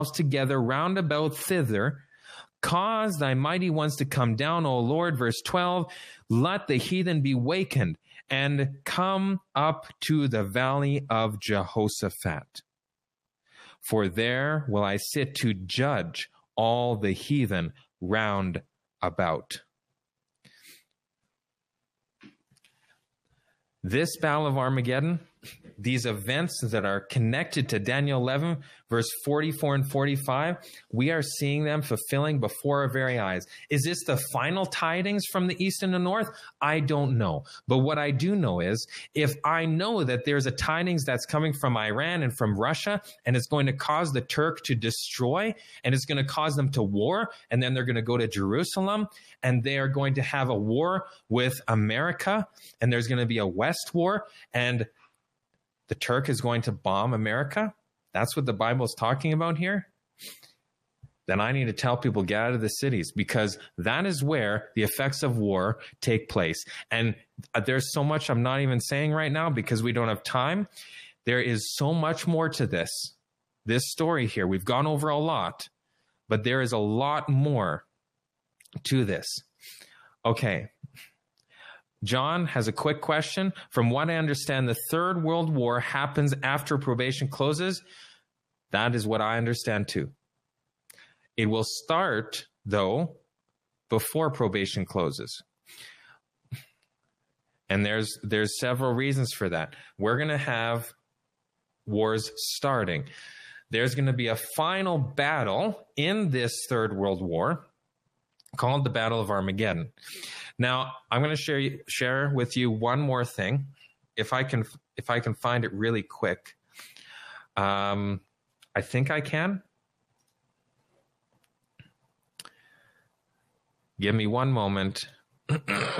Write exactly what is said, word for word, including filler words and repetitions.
together round about thither. Cause thy mighty ones to come down, O Lord. Verse twelve, let the heathen be wakened and come up to the valley of Jehoshaphat. For there will I sit to judge all the heathen round about. This Battle of Armageddon, these events that are connected to Daniel eleven, verse forty-four and forty-five, we are seeing them fulfilling before our very eyes. Is this the final tidings from the east and the north? I don't know. But what I do know is, if I know that there's a tidings that's coming from Iran and from Russia, and it's going to cause the Turk to destroy, and it's going to cause them to war, and then they're going to go to Jerusalem, and they are going to have a war with America, and there's going to be a West war, and the Turk is going to bomb America. That's what the Bible is talking about here. Then I need to tell people, get out of the cities, because that is where the effects of war take place. And there's so much I'm not even saying right now because we don't have time. There is so much more to this, this story here. We've gone over a lot, but there is a lot more to this. Okay. John has a quick question. From what I understand, the Third World War happens after probation closes. That is what I understand too. It will start, though, before probation closes. And there's there's several reasons for that. We're going to have wars starting. There's going to be a final battle in this Third World War called the Battle of Armageddon. Now, I'm going to share share with you one more thing, if I can if I can find it really quick. Um, I think I can. Give me one moment.